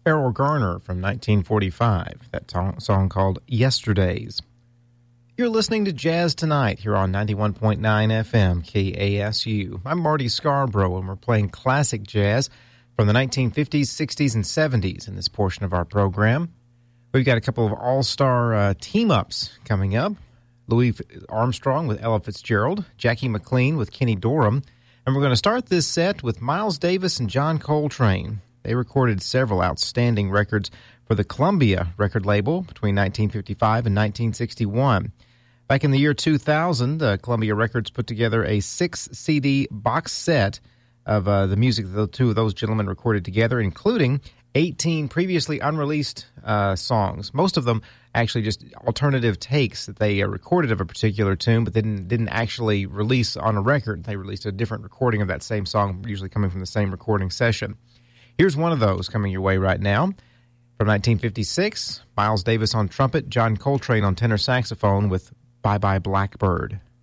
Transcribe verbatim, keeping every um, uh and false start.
Errol Garner from nineteen forty-five, that song, song called Yesterdays. You're listening to Jazz Tonight here on ninety-one point nine F M K A S U. I'm Marty Scarborough, and we're playing classic jazz from the nineteen fifties, sixties, and seventies in this portion of our program. We've got a couple of all-star uh, team-ups coming up. Louis Armstrong with Ella Fitzgerald, Jackie McLean with Kenny Dorham, and we're going to start this set with Miles Davis and John Coltrane. They recorded several outstanding records for the Columbia record label between nineteen fifty-five and nineteen sixty-one. Back in the year two thousand, uh, Columbia Records put together a six-C D box set of uh, the music that the two of those gentlemen recorded together, including eighteen previously unreleased uh, songs. Most of them actually just alternative takes that they uh, recorded of a particular tune, but they didn't, didn't actually release on a record. They released a different recording of that same song, usually coming from the same recording session. Here's one of those coming your way right now. From nineteen fifty-six, Miles Davis on trumpet, John Coltrane on tenor saxophone with Bye Bye Blackbird.